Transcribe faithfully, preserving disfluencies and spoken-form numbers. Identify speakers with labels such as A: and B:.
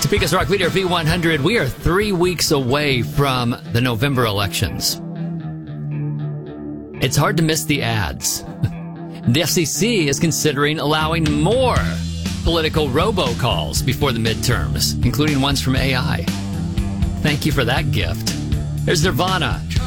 A: Topeka's Rock Leader V one hundred. We are three weeks away from the November elections. It's hard to miss the ads. The F C C is considering allowing more political robocalls before the midterms, including ones from A I. Thank you for that gift. There's Nirvana.